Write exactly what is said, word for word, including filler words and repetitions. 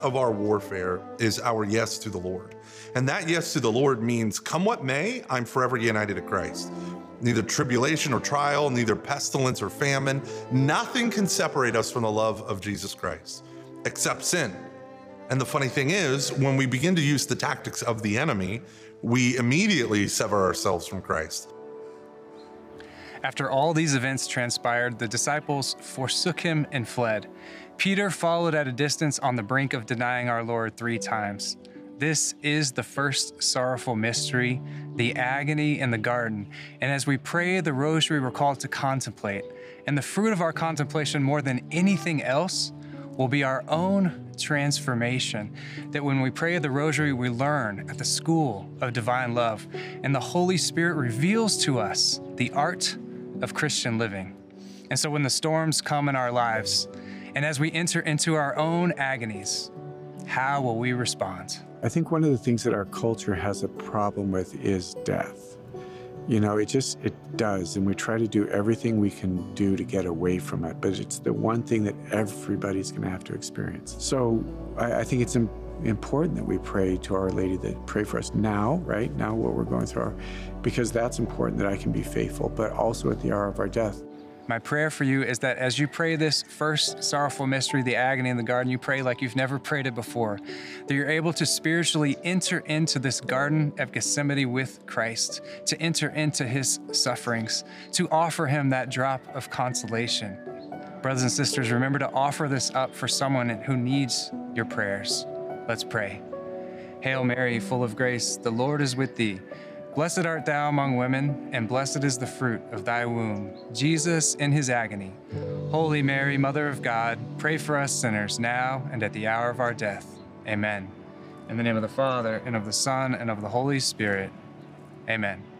of our warfare is our yes to the Lord. And that yes to the Lord means, come what may, I'm forever united to Christ. Neither tribulation or trial, neither pestilence or famine, nothing can separate us from the love of Jesus Christ, except sin. And the funny thing is, when we begin to use the tactics of the enemy, we immediately sever ourselves from Christ. After all these events transpired, the disciples forsook him and fled. Peter followed at a distance on the brink of denying our Lord three times. This is the first sorrowful mystery, the agony in the garden. And as we pray the rosary, we're called to contemplate. And the fruit of our contemplation, more than anything else, will be our own transformation. That when we pray the rosary, we learn at the school of divine love. And the Holy Spirit reveals to us the art of Christian living. And so when the storms come in our lives, and as we enter into our own agonies, how will we respond? I think one of the things that our culture has a problem with is death. You know, it just, it does. And we try to do everything we can do to get away from it. But it's the one thing that everybody's going to have to experience. So I, I think it's im- important that we pray to Our Lady, that pray for us now, right? Now what we're going through, our, because that's important, that I can be faithful, but also at the hour of our death. My prayer for you is that as you pray this first sorrowful mystery, the agony in the garden, you pray like you've never prayed it before, that you're able to spiritually enter into this Garden of Gethsemane with Christ, to enter into his sufferings, to offer him that drop of consolation. Brothers and sisters, remember to offer this up for someone who needs your prayers. Let's pray. Hail Mary, full of grace, the Lord is with thee. Blessed art thou among women, and blessed is the fruit of thy womb, Jesus in his agony. Holy Mary, Mother of God, pray for us sinners now and at the hour of our death. Amen. In the name of the Father, and of the Son, and of the Holy Spirit. Amen.